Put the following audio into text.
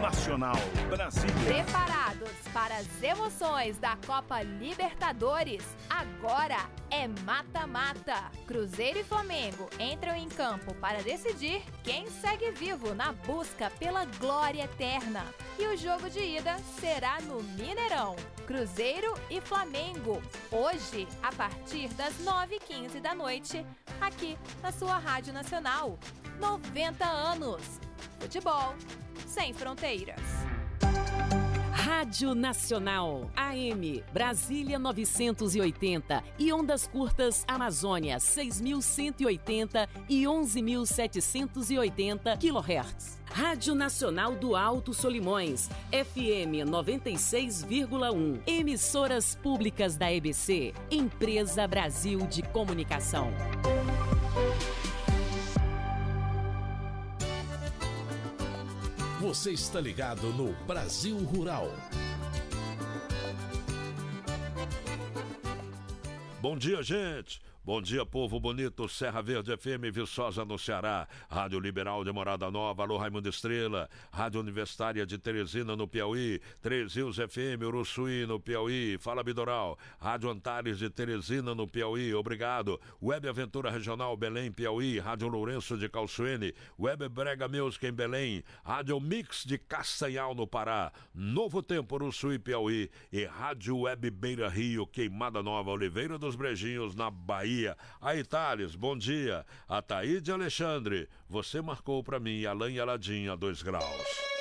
Nacional, Brasília. Preparados para as emoções da Copa Libertadores? Agora é mata-mata. Cruzeiro e Flamengo entram em campo para decidir quem segue vivo na busca pela glória eterna. E o jogo de ida será no Mineirão. Cruzeiro e Flamengo, hoje, a partir das 9h15 da noite, aqui na sua Rádio Nacional. 90 anos. Futebol sem fronteiras. Rádio Nacional, AM, Brasília 980 e ondas curtas Amazônia 6.180 e 11.780 kHz. Rádio Nacional do Alto Solimões, FM 96,1. Emissoras públicas da EBC, Empresa Brasil de Comunicação. Você está ligado no Brasil Rural. Bom dia, gente. Bom dia, povo bonito, Serra Verde FM, Viçosa no Ceará, Rádio Liberal de Morada Nova, alô Raimundo Estrela, Rádio Universitária de Teresina no Piauí, Três Rios FM, Uruçuí no Piauí, Fala Bidoral, Rádio Antares de Teresina no Piauí, obrigado, Web Aventura Regional Belém, Piauí, Rádio Lourenço de Calçoene, Web Brega Music em Belém, Rádio Mix de Castanhal no Pará, Novo Tempo, Uruçuí, Piauí e Rádio Web Beira Rio, Queimada Nova, Oliveira dos Brejinhos, na Bahia. Aí, Thales, bom dia. A Taíde Alexandre, você marcou pra mim Alain e Aladim a 2 graus.